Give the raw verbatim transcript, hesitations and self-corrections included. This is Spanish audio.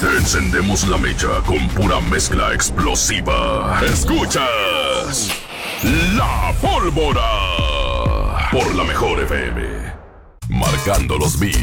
Te encendemos la mecha con pura mezcla explosiva. Escuchas La Pólvora por la Mejor F M. Marcando los beats.